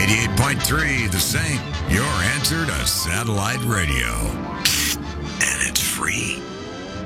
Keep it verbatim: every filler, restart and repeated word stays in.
eighty-eight point three The Saint, your answer to satellite radio. And it's free.